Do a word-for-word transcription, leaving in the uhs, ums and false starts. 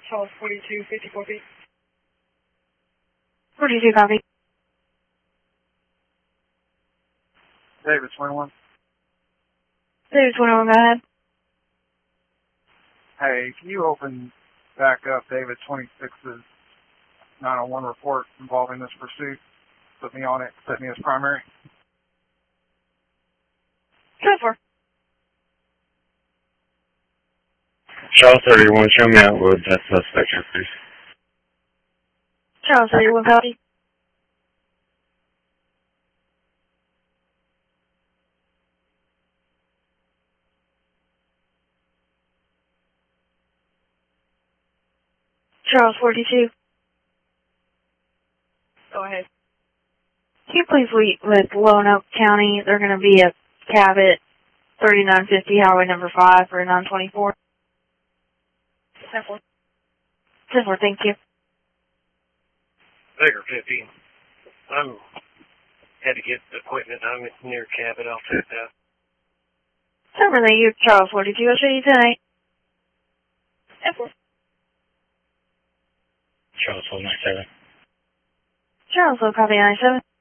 Charles forty-two, fifty-four feet. forty-two, copy. David, twenty-one. David, twenty-one, go ahead. Hey, can you open back up David twenty-six's nine oh one report involving this pursuit? Put me on it, set me as primary. ten four. Charles thirty-one, show me out with that suspect here, please. Charles thirty-one, copy. Charles forty-two. Go ahead. Can you please wait with Lonoke County? They're going to be at Cabot, thirty-nine fifty, highway number five for nine twenty-four. ten four. ten four, thank you. Baker fifty. I'm had to get the equipment. I'm near Cabot. I'll take that. Over there, you Charles forty-two. I'll show you tonight. ten four. Charles twelve ninety-seven. Charles, low copy ninety-seven.